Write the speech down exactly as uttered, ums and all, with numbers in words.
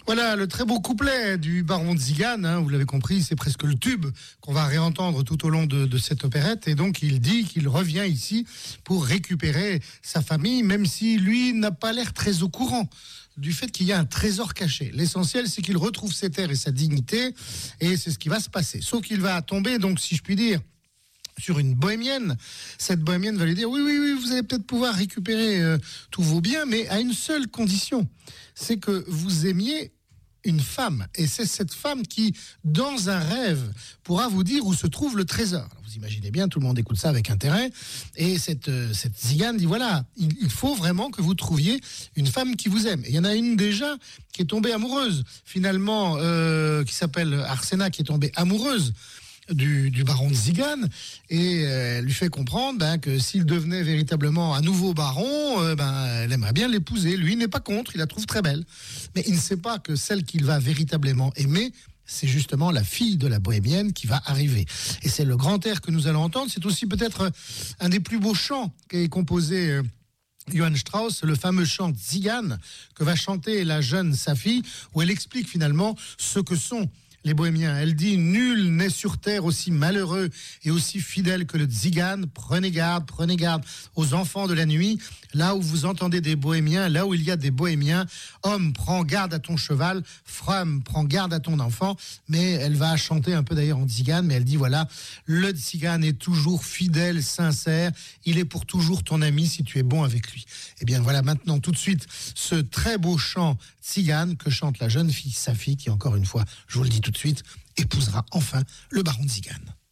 Voilà le très beau couplet du baron de Zigane, hein, vous l'avez compris, c'est presque le tube qu'on va réentendre tout au long de, de cette opérette. Et donc il dit qu'il revient ici pour récupérer sa famille, même si lui n'a pas l'air très au courant du fait qu'il y a un trésor caché. L'essentiel, c'est qu'il retrouve ses terres et sa dignité, et c'est ce qui va se passer. Sauf qu'il va tomber, donc si je puis dire, sur une bohémienne. Cette bohémienne va lui dire, oui, oui, oui, vous allez peut-être pouvoir récupérer euh, tous vos biens, mais à une seule condition, c'est que vous aimiez une femme. Et c'est cette femme qui, dans un rêve, pourra vous dire où se trouve le trésor. Alors, vous imaginez bien, tout le monde écoute ça avec intérêt. Et cette, euh, cette Zigane dit, voilà, il, il faut vraiment que vous trouviez une femme qui vous aime. Et il y en a une déjà qui est tombée amoureuse, finalement, euh, qui s'appelle Arsena, qui est tombée amoureuse Du, du baron de Zigane, et euh, elle lui fait comprendre ben, que s'il devenait véritablement un nouveau baron, euh, ben, elle aimerait bien l'épouser. Lui, il n'est pas contre, il la trouve très belle. Mais il ne sait pas que celle qu'il va véritablement aimer, c'est justement la fille de la bohémienne qui va arriver. Et c'est le grand air que nous allons entendre. C'est aussi peut-être un des plus beaux chants qu'ait composé euh, Johann Strauss, le fameux chant Zigane que va chanter la jeune Safi, où elle explique finalement ce que sont les bohémiens. Elle dit, nul n'est sur terre aussi malheureux et aussi fidèle que le Zigane. Prenez garde, prenez garde aux enfants de la nuit. Là où vous entendez des bohémiens, là où il y a des bohémiens, homme, prends garde à ton cheval, femme, prends garde à ton enfant. Mais elle va chanter un peu d'ailleurs en Zigane, mais elle dit, voilà, le Zigane est toujours fidèle, sincère. Il est pour toujours ton ami si tu es bon avec lui. Et bien voilà maintenant tout de suite ce très beau chant Zigane que chante la jeune fille Safi qui, encore une fois, je vous le dis tout de suite, épousera enfin le baron de Zigane.